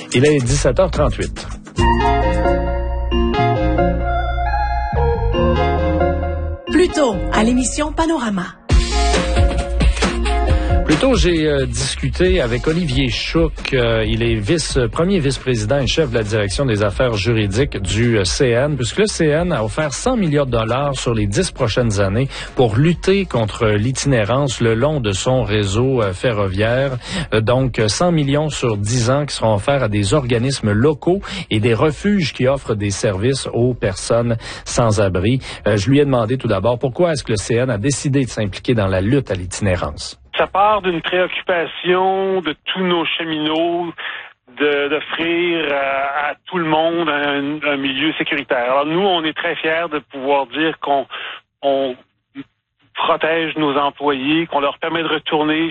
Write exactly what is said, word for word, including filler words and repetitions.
Il est dix-sept heures trente-huit. Plus tôt, à l'émission Panorama. Plus tôt, j'ai euh, discuté avec Olivier Chouc. Euh, il est vice, premier vice-président et chef de la direction des affaires juridiques du euh, C N, puisque le C N a offert cent millions de dollars sur les dix prochaines années pour lutter contre l'itinérance le long de son réseau euh, ferroviaire. Euh, donc, cent millions sur dix ans qui seront offerts à des organismes locaux et des refuges qui offrent des services aux personnes sans abri. Euh, je lui ai demandé tout d'abord pourquoi est-ce que le C N a décidé de s'impliquer dans la lutte à l'itinérance. Ça part d'une préoccupation de tous nos cheminots de, d'offrir à, à tout le monde un, un milieu sécuritaire. Alors nous, on est très fiers de pouvoir dire qu'on on protège nos employés, qu'on leur permet de retourner